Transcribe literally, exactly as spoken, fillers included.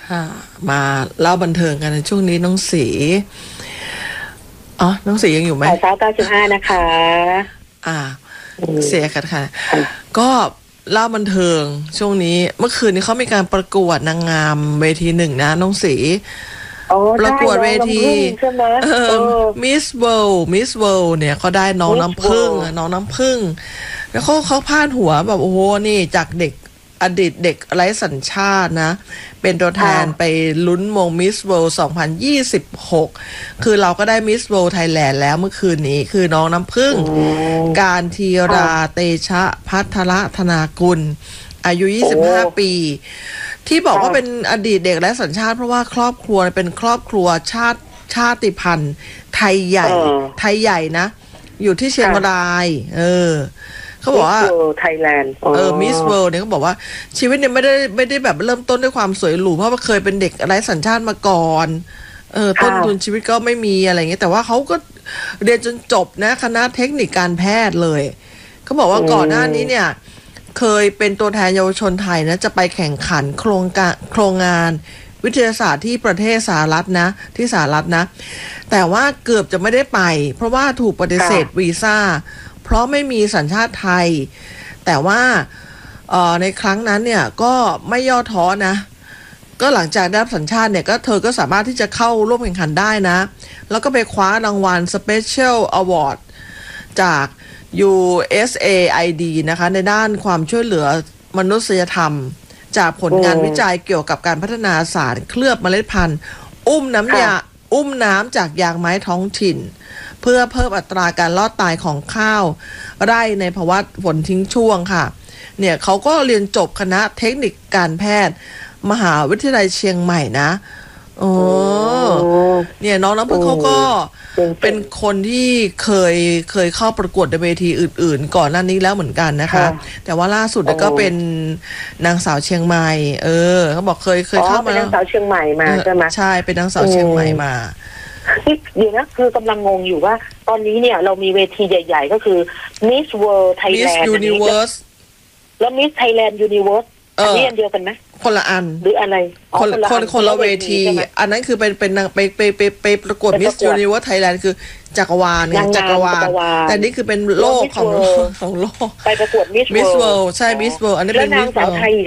ค่ะมาเล่าบันเทิงกันในช่วงนี้น้องสีอ๋อน้องสียังอยู่ไหมสาวเก้าสิบห้านะคะอ่าเสียกันค่ะก็เล่าบันเทิงช่วงนี้เมื่อคืนนี้เขามีการประกวดนางงามเวทีหนึ่งนะน้องสีประกวดเวทีเออมิสเวิลด์มิสเวิลด์เนี่ยเขาได้น้องน้ำผึ้งน้องน้ำผึ้งแล้วเขาเขาพาดหัวแบบโอ้โหนี่จากเด็กอดีตเด็กไร้สัญชาตินะเป็นตัวแทนไปลุ้นมงมิสเวิลด์สองพันยี่สิบหกคือเราก็ได้มิสเวิลด์ไทยแลนด์แล้วเมื่อคืนนี้คือน้องน้ำผึ้งการทีราเตชะพัทรธนากุลอายุยี่สิบห้าปีที่บอกว่าเป็นอดีตเด็กและสัญชาติเพราะว่าครอบครัวเป็นครอบครัวชาติชาติพันธุ์ไทยใหญ่ไทยใหญ่นะอยู่ที่เชียงรายเออเขาบอกว่าไทยแลนด์เออมิสเวิลด์เนี่ยเขาบอกว่าชีวิตเนี่ยไม่ได้ไม่ได้แบบเริ่มต้นด้วยความสวยหรูเพราะว่าเคยเป็นเด็กไร้สัญชาติมาก่อนเออต้นทุนชีวิตก็ไม่มีอะไรเงี้ยแต่ว่าเขาก็เรียนจนจบนะคณะเทคนิคการแพทย์เลยเขาบอกว่าก่อนหน้านี้เนี่ยเคยเป็นตัวแทนเยาวชนไทยนะจะไปแข่งขันโครงการโครงงานวิทยาศาสตร์ที่ประเทศสหรัฐนะที่สหรัฐนะแต่ว่าเกือบจะไม่ได้ไปเพราะว่าถูกปฏิเสธวีซ่าเพราะไม่มีสัญชาติไทยแต่ว่าเอ่อในครั้งนั้นเนี่ยก็ไม่ย่อท้อนะก็หลังจากได้รับสัญชาติเนี่ยก็เธอก็สามารถที่จะเข้าร่วมแข่งขันได้นะแล้วก็ไปคว้ารางวัล Special Award จาก ยู เอส เอ ไอ ดี นะคะในด้านความช่วยเหลือมนุษยธรรมจากผลงานวิจัยเกี่ยวกับการพัฒนาสารเคลือบเมล็ดพันธุ์อุ้มน้ำยาอุ้มน้ำจากยางไม้ท้องถิ่นเพื่อเพิ่มอัตราการรอดตายของข้าวไร่ในภาวะฝนทิ้งช่วงค่ะเนี่ยเขาก็เรียนจบคณะเทคนิคการแพทย์มหาวิทยาลัยเชียงใหม่นะโอ้เนี่ยน้องน้ำพึ่งเขาก็เป็นคนที่เคยเคยเข้าประกวดในเวทีอื่นๆก่อนหน้านี้แล้วเหมือนกันนะคะแต่ว่าล่าสุดก็เป็นนางสาวเชียงใหม่เออเขาบอกเคยเคยเข้ามาเป็นนางสาวเชียงใหม่มาใช่ไหมใช่เป็นนางสาวเชียงใหม่มาเดี๋ยวนะคือกำลังงงอยู่ว่าตอนนี้เนี่ยเรามีเวทีใหญ่ๆก็คือ Miss World Thailand Miss Universe แล้ว Miss Thailand Universe อันนี้อันเดียวกันไหมคนละอันหรืออะไรคนคนคนละเวทีอันนั้นคือเป็นเป็นไปไปไปไปประกวด Miss Universe Thailand คือจักรวาลไงจักรวาลแต่นี่คือเป็นโลกของของโลกไปประกวด Miss World ใช่ Miss World อันนี้เป็น Miss World แล้วนางสาวไทย